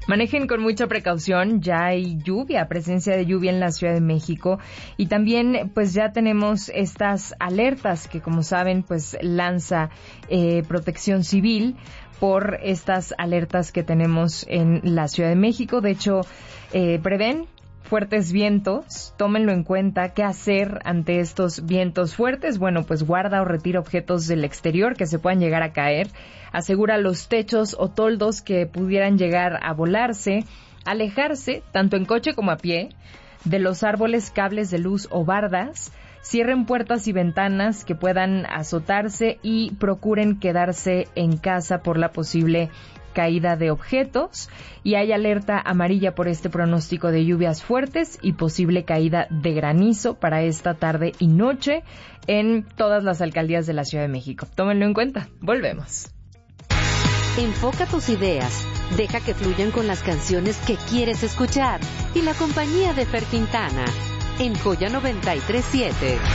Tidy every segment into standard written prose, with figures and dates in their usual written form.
Manejen con mucha precaución, ya hay presencia de lluvia en la Ciudad de México y también pues ya tenemos estas alertas que como saben pues lanza Protección Civil por estas alertas que tenemos en la Ciudad de México. De hecho, prevén fuertes vientos, tómenlo en cuenta. ¿Qué hacer ante estos vientos fuertes? Bueno, pues guarda o retira objetos del exterior que se puedan llegar a caer. Asegura los techos o toldos que pudieran llegar a volarse. Alejarse, tanto en coche como a pie, de los árboles, cables de luz o bardas. Cierren puertas y ventanas que puedan azotarse y procuren quedarse en casa por la posible caída de objetos. Y hay alerta amarilla por este pronóstico de lluvias fuertes y posible caída de granizo para esta tarde y noche en todas las alcaldías de la Ciudad de México. Tómenlo en cuenta. Volvemos. Enfoca tus ideas, deja que fluyan con las canciones que quieres escuchar y la compañía de Fer Quintana en Joya 93.7.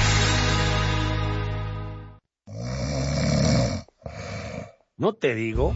¿No te digo?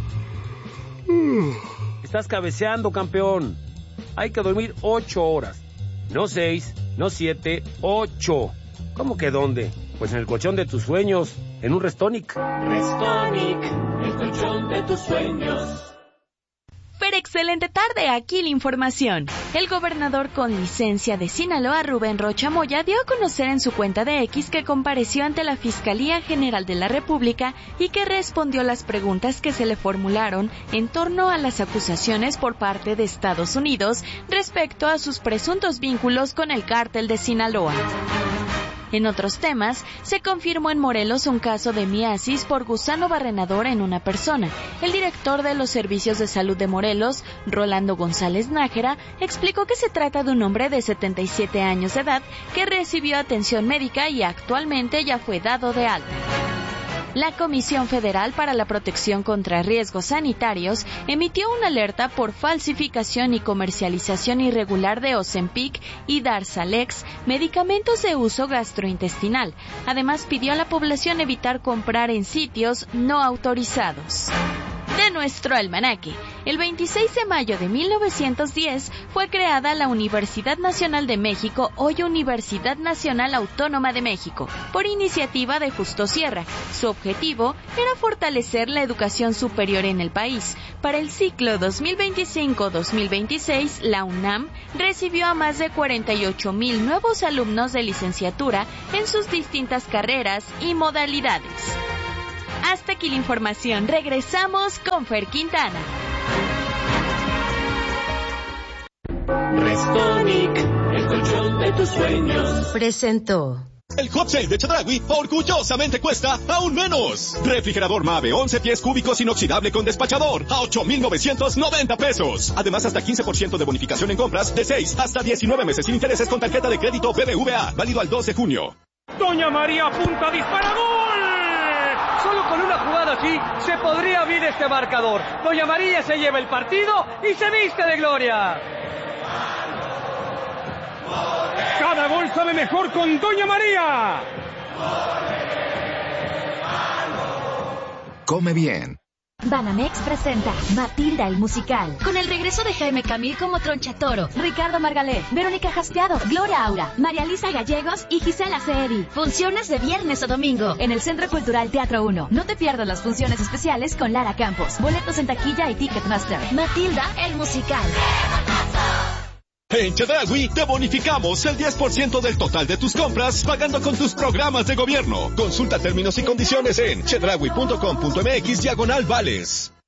Estás cabeceando, campeón. Hay que dormir 8 horas. No 6, no 7, 8. ¿Cómo que dónde? Pues en el colchón de tus sueños, en un Restonic. Restonic, el colchón de tus sueños. Pero excelente tarde, aquí la información. El gobernador con licencia de Sinaloa, Rubén Rocha Moya, dio a conocer en su cuenta de X que compareció ante la Fiscalía General de la República y que respondió las preguntas que se le formularon en torno a las acusaciones por parte de Estados Unidos respecto a sus presuntos vínculos con el cártel de Sinaloa. En otros temas, se confirmó en Morelos un caso de miasis por gusano barrenador en una persona. El director de los Servicios de Salud de Morelos, Rolando González Nájera, explicó que se trata de un hombre de 77 años de edad que recibió atención médica y actualmente ya fue dado de alta. La Comisión Federal para la Protección contra Riesgos Sanitarios emitió una alerta por falsificación y comercialización irregular de Ozempic y Darzalex, medicamentos de uso gastrointestinal. Además, pidió a la población evitar comprar en sitios no autorizados. De nuestro almanaque, el 26 de mayo de 1910 fue creada la Universidad Nacional de México, hoy Universidad Nacional Autónoma de México, por iniciativa de Justo Sierra. Su objetivo era fortalecer la educación superior en el país. Para el ciclo 2025-2026, la UNAM recibió a más de 48,000 nuevos alumnos de licenciatura en sus distintas carreras y modalidades. Hasta aquí la información. Regresamos con Fer Quintana. Restonic, el colchón de tus sueños. Presentó. El Hot Sale de Chedraui orgullosamente cuesta aún menos. Refrigerador Mave 11 pies cúbicos inoxidable con despachador a 8,990 pesos. Además, hasta 15% de bonificación en compras de 6 hasta 19 meses sin intereses con tarjeta de crédito BBVA. Válido al 2 de junio. Doña María apunta, dispara, ¡gol! Solo con una jugada así se podría abrir este marcador. Doña María se lleva el partido y se viste de gloria. Cada gol sabe mejor con Doña María. Come bien. Banamex presenta Matilda el musical, con el regreso de Jaime Camil como Tronchatoro, Ricardo Margalef, Verónica Jaspeado, Gloria Aura, María Lisa Gallegos y Gisela Ceedi. Funciones de viernes o domingo en el Centro Cultural Teatro 1. No te pierdas las funciones especiales con Lara Campos. Boletos en taquilla y Ticketmaster. Matilda el musical. En Chedraui te bonificamos el 10% del total de tus compras pagando con tus programas de gobierno. Consulta términos y condiciones en chedraui.com.mx/vales.